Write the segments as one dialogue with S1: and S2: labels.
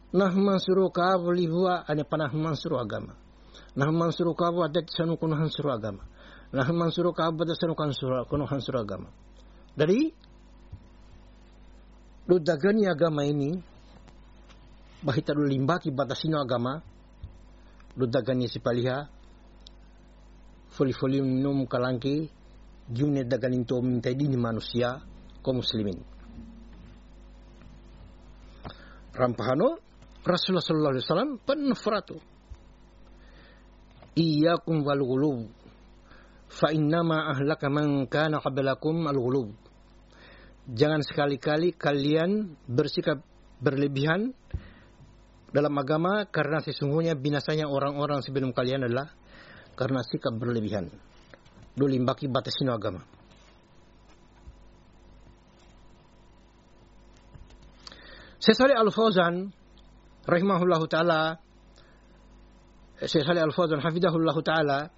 S1: Nah mansuru ka bolivua ane panah mansuru agama. Nah mansuru ka adat sanu kuno hansuru agama. Nah mansuru ka adat sanu kuno hansuru agama. Dari dudagani agama ini bahita du limbaki batasino agama dudagani sipaliha foli num kalangki giune daganin to minta dini manusia kaum muslimin. Rampahano Rasulullah sallallahu alaihi wasallam penafratu iyyakum wal ghulub fa innama ahlaka man kana qablakum al ghulub. Jangan sekali-kali kalian bersikap berlebihan dalam agama, karena sesungguhnya binasanya orang-orang sebelum kalian adalah karena sikap berlebihan. Dolimbaki batasino agama. Syekh Shalih Al Fauzan rahimahullahu taala, Syekh Shalih Al Fauzan hafidhahullahu taala,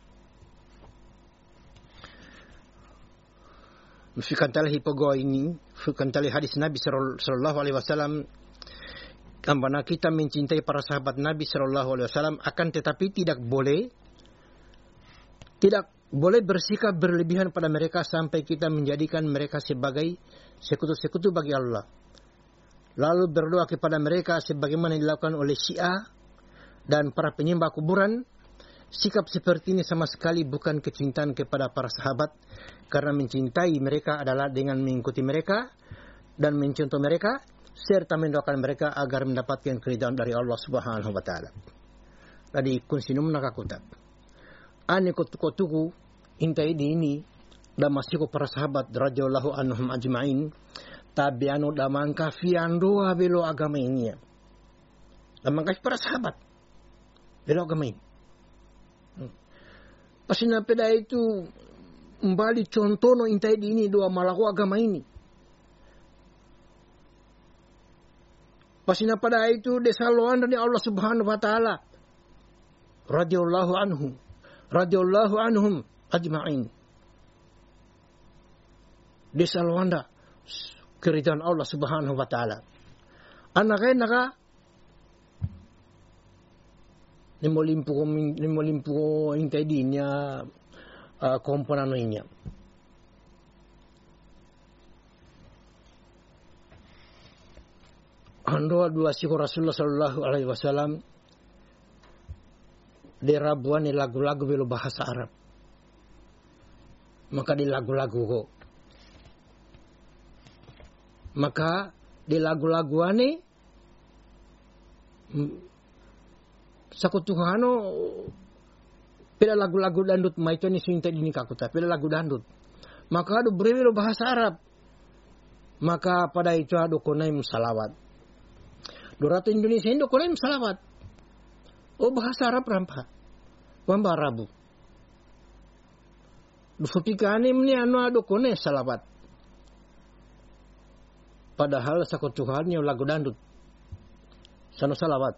S1: fikantali hipogo ini, fikantali hadis Nabi sallallahu alaihi wasallam, kampana kita mencintai para sahabat Nabi sallallahu alaihi wasallam, akan tetapi tidak boleh bersikap berlebihan pada mereka sampai kita menjadikan mereka sebagai sekutu-sekutu bagi Allah. Lalu berdoa kepada mereka sebagaimana dilakukan oleh Syiah dan para penyembah kuburan. Sikap seperti ini sama sekali bukan kecintaan kepada para sahabat, karena mencintai mereka adalah dengan mengikuti mereka dan mencontoh mereka serta mendoakan mereka agar mendapatkan keridhaan dari Allah Subhanahu wa taala. Tadi kunsinum nakakutab. Ane kotuku intai di ini dan masih para sahabat radhiyallahu anhum ajma'in tabi'anu damang kafian doa belo agama ini ya. Damang kafi para sahabat belo agama ini. Pasina peda itu kembali contoh intai di ini doa malaku agama ini. Pasina pada itu desaloan dari Allah Subhanahu wa taala radhiyallahu anhum ajma'in. Desaloanda keridhaan Allah Subhanahu wa taala. Anaka Nimulimpu intai dinya komponano inya. Ando dua siku Rasulullah sallallahu alaihi wasallam derabuan di lagu-lagu belo bahasa Arab. Maka di lagu-lagu kok. Maka di lagu-laguane sakutuhano pila lagu-lagu dandut maitoni suinta dini kakuta pila lagu dandut. Maka adu berbeda bahasa Arab. Maka pada itu adu konaim salawat. Doratu Indonesia ini konaim salawat. Oh bahasa Arab rampa. Wamba Arabu. Dufutikane mni anu adu konai salawat. Padahal sakutuhannya lagu dandut. Sano salawat.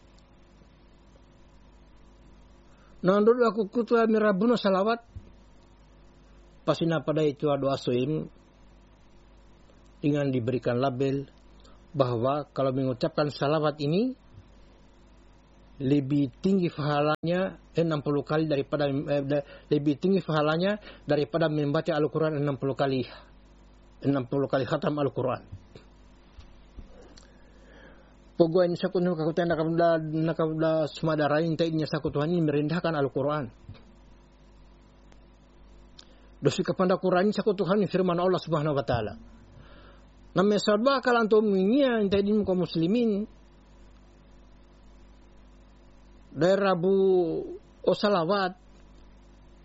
S1: Nandul aku kutua mirabuno salawat. Pasina pada itu adu asuin dengan diberikan label bahwa kalau mengucapkan salawat ini lebih tinggi pahalanya 60 kali daripada lebih tinggi pahalanya daripada membaca Al-Qur'an 60 kali khatam Al-Qur'an. Pogoan sakunu kakutan nakabda sumadara inta inya sakutuhan ini merendahkan Al-Qur'an. Dosi kepada Qur'an ini sakutuhan firman Allah Subhanahu wa taala. Namanya sabah kalantum inya inta idim kaum muslimin. Dari Rabu o salawat